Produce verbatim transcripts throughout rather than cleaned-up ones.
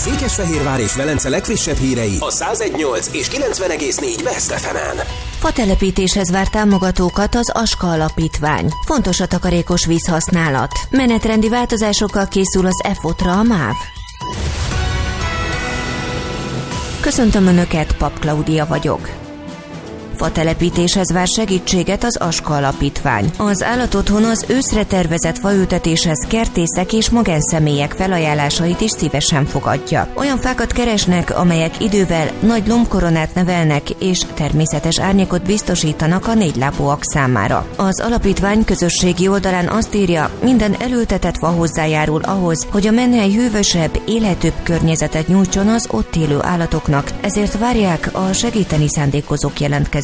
Székesfehérvár és Velence legfrissebb hírei a száz egy pont nyolc és kilencven egész négy Best ef emen. Fatelepítéshez vár támogatókat az Aska Alapítvány. Fontos a takarékos vízhasználat. Menetrendi változásokkal készül az e fotra a MÁV. Köszöntöm Önöket, Pap Klaudia vagyok. Fatelepítéshez vár segítséget az Aska Alapítvány. Az állatotthon az őszre tervezett faültetéshez kertészek és magánszemélyek felajánlásait is szívesen fogadja. Olyan fákat keresnek, amelyek idővel nagy lombkoronát nevelnek és természetes árnyékot biztosítanak a négylábúak számára. Az alapítvány közösségi oldalán azt írja, minden elültetett fa hozzájárul ahhoz, hogy a menhely hűvösebb, élhetőbb környezetet nyújtson az ott élő állatoknak, ezért várják a segíteni szándékozók jelentkezését.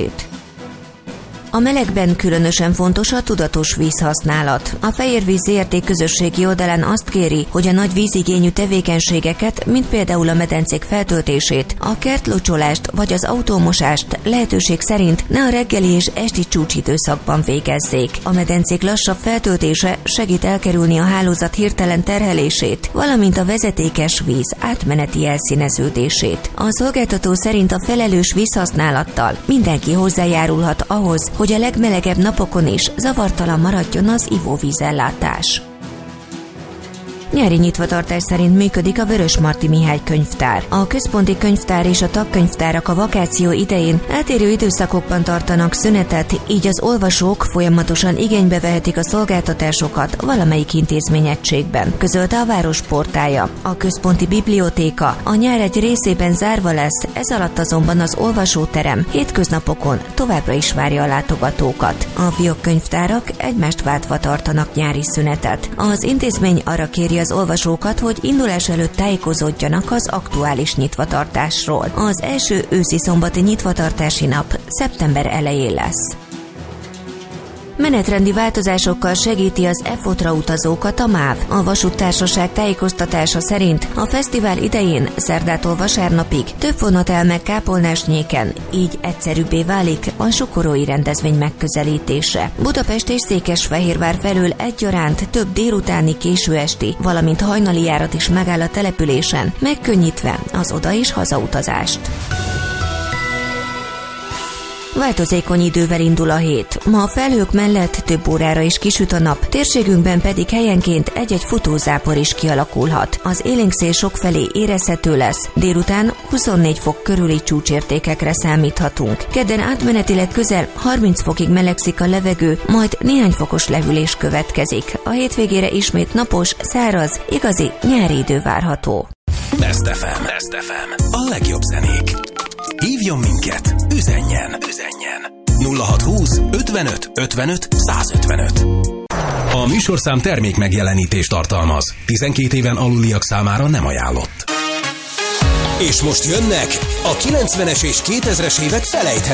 A melegben különösen fontos a tudatos vízhasználat. A Fehérvíz zé er té közösségi oldalán azt kéri, hogy a nagy vízigényű tevékenységeket, mint például a medencék feltöltését, a kertlocsolást vagy az autómosást lehetőség szerint ne a reggeli és esti csúcsidőszakban végezzék. A medencék lassabb feltöltése segít elkerülni a hálózat hirtelen terhelését, valamint a vezetékes víz átmeneti elszíneződését. A szolgáltató szerint a felelős vízhasználattal mindenki hozzájárulhat ahhoz, hogy a legmelegebb napokon is zavartalan maradjon az ivóvízellátás. Nyári nyitvatartás szerint működik a Vörösmarty Mihály könyvtár. A központi könyvtár és a tagkönyvtárak a vakáció idején eltérő időszakokban tartanak szünetet, így az olvasók folyamatosan igénybe vehetik a szolgáltatásokat valamelyik intézményegységben, közölte a város portálja. A központi bibliotéka a nyár egy részében zárva lesz, ez alatt azonban az olvasóterem hétköznapokon továbbra is várja a látogatókat. A fiókkönyvtárak egymást váltva tartanak nyári szünetet. Az intézmény arra kéri az olvasókat, hogy indulás előtt tájékozódjanak az aktuális nyitvatartásról. Az első őszi szombati nyitvatartási nap szeptember elején lesz. Menetrendi változásokkal segíti az e fotra utazókat a MÁV. A vasúttársaság tájékoztatása szerint a fesztivál idején szerdától vasárnapig több vonat áll meg Kápolnásnyéken, így egyszerűbbé válik a sokorói rendezvény megközelítése. Budapest és Székesfehérvár felől egyaránt több délutáni, késő esti, valamint hajnali járat is megáll a településen, megkönnyítve az oda- és hazautazást. Változékony idővel indul a hét. Ma a felhők mellett több órára is kisüt a nap, térségünkben pedig helyenként egy-egy futózápor is kialakulhat. Az élénkszél sokfelé érezhető lesz, délután huszonnégy fok körüli csúcsértékekre számíthatunk. Kedden átmenetileg közel harminc fokig melegszik a levegő, majd néhány fokos lehűlés következik. A hétvégére ismét napos, száraz, igazi nyári idő várható. Best ef em. Best ef em. A legjobb zenék. Hívjon minket, üzenjen, üzenjen. nulla hat húsz ötvenöt ötvenöt százötvenöt. A műsorszám termék megjelenítést tartalmaz. tizenkét éven aluliak számára nem ajánlott. És most jönnek a kilencvenes és kétezres évek felejthetetlen